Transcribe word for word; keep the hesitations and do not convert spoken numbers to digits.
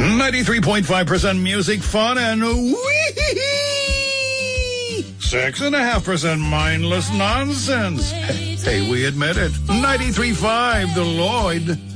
ninety-three point five percent music, fun, and wee six and a half percent mindless nonsense. Hey, we admit it. ninety-three point five, the Lloyd.